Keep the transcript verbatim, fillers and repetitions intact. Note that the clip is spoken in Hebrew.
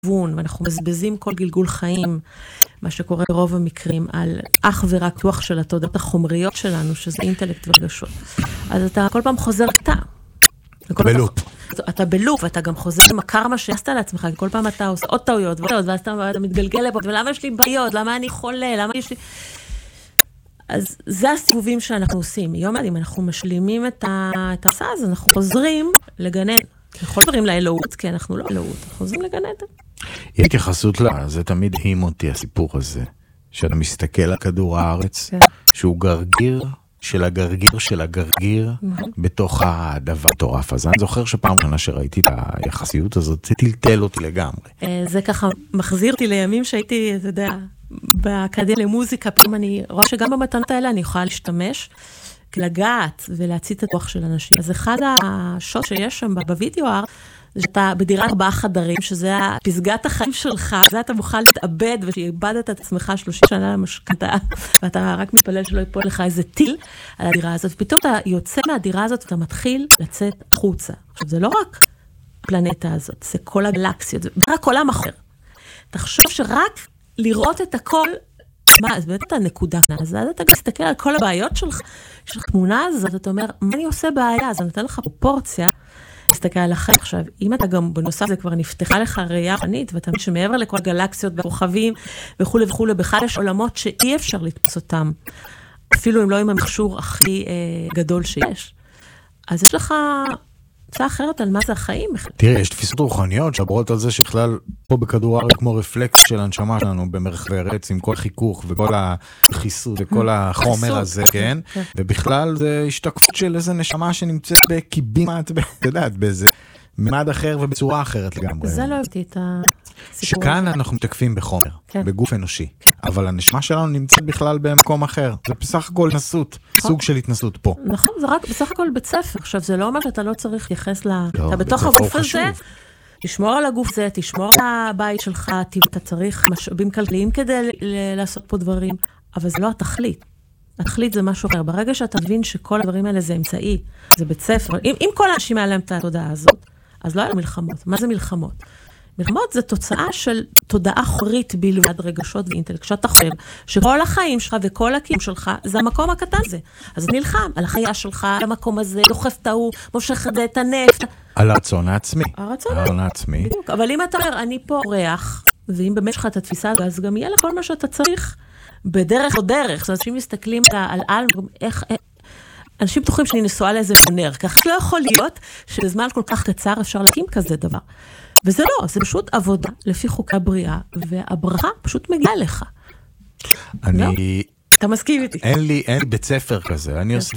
ואנחנו מבזבזים כל גלגול חיים, מה שקורה ברוב המקרים, על אך ורק כוח של התודעות החומריות שלנו, שזה אינטלקט ורגשות. אז אתה כל פעם חוזר אתה. בלופ. אתה בלופ, ואתה גם חוזר עם הקרמה שעשת לעצמך, כל פעם אתה עושה עוד טעויות, ואז אתה מתגלגל לפה, ולמה יש לי בעיות, למה אני חולה, למה יש לי... אז זה הסיבובים שאנחנו עושים. יום אחד, אם אנחנו משלימים את המסע, אז אנחנו חוזרים לגנן. אנחנו חוזרים לאלוהות, כי אנחנו לא אלוהות, אנחנו חוזרים לגנן. יש התייחסות לה, זה תמיד הים אותי הסיפור הזה, שאתה מסתכל על כדור הארץ, שהוא גרגיר של הגרגיר של הגרגיר, בתוך הדבר מטורף הזה. אני זוכר שפעם ראשונה שראיתי את היחסיות הזאת, זה טלטל אותי לגמרי. זה ככה מחזיר אותי לימים שהייתי, אתה יודע, באקדמיה למוזיקה, פתאום אני רואה שגם במתנות האלה אני יכולה להשתמש, לגעת ולהציץ את הרוח של אנשים. אז אחד השוט שיש שם בווידאו, זה שאתה בדירה ארבעה חדרים, שזה פסגת החיים שלך, זה אתה מוכן להתאבד, ושאיבדת את עצמך שלושים שנה למשכנתה, ואתה רק מתפלל שלא יפול לך איזה טיל על הדירה הזאת, ופתאום אתה יוצא מהדירה הזאת, ואתה מתחיל לצאת חוצה. עכשיו, זה לא רק הפלנטה הזאת, זה כל הגלקסיות, זה רק עולם אחר. תחשוב שרק לראות את הכל, מה, אז באמת הנקודה, אז אתה מסתכל על כל הבעיות שלך, יש לך תמונה הזאת, אתה אומר, מה אני עושה בעיה? אז אני נותן לך פרופורציה, להסתכל על החיים. עכשיו, אם אתה גם בנוסף, זה כבר נפתחה לך ראייה פנית, ואתה מבין שמעבר לכל הגלקסיות והרוחבים, וכו' וכו', בכלל יש עולמות שאי אפשר לתפוס אותם, אפילו אם לא עם המכשור הכי אה, גדול שיש. אז יש לך הצעה אחרת על מה זה החיים. תראה, יש תפיסות רוחניות שברות על זה שבכלל פה בכדור הארץ כמו רפלקס של הנשמה שלנו במרחבי ארץ עם כל חיכוך וכל החיסות וכל החומר הזה, כן? ובכלל זה השתקפות של איזה נשמה שנמצאת בקיבימת, אתה יודעת, באיזה ממד אחר ובצורה אחרת לגמרי. זה לא הבאתי את הסיפור. שכאן אנחנו מתקפים בחומר, בגוף אנושי, אבל הנשמה שלנו נמצאת בכלל במקום אחר. זה בסך הכל התנסות, סוג של התנסות פה. נכון, זה רק בסך הכל בית ספר. עכשיו, זה לא אומר שאתה לא צריך להתייחס ל... אתה בתוך הגוף הזה, תשמור על הגוף הזה, תשמור על הבית שלך, אתה צריך משאבים כלכליים כדי לעשות פה דברים, אבל זה לא התכלית. התכלית זה משהו אחר. ברגע שאתה מבין שכל הדברים האלה זה אמצעי, זה בית ספר, אם, אם כל האנשים היה להם את התודעה הזאת, אז לא היה מלחמות. מה זה מלחמות? מלחמות זה תוצאה של תודעה חורית בלבד, רגשות ואינטלקט. כשאתה חושב שכל החיים שלך וכל הקים שלך, זה המקום הקטן הזה. אז נלחם על החיה שלך, על המקום הזה, דוחף את ההוא, מושך את הנפט. על הרצון העצמי. הרצון העצמי. בדיוק. אבל אם אתה אומר, אני פה אורח, ואם באמת שלך את התפיסה, אז גם יהיה לך כל מה שאתה צריך, בדרך או דרך. זאת אומרת, אנשים מסתכלים על על, איך... אנשים בטוחים שאני נשואה לאיזה מונר, ככה לא יכול להיות שבזמן כל כך קצר אפשר להקים כזה דבר. וזה לא, זה פשוט עבודה לפי חוקי הבריאה, והברכה פשוט מגיעה לך. אני... אתה מסכים איתי. אין לי, אין לי בית ספר כזה, אני עושה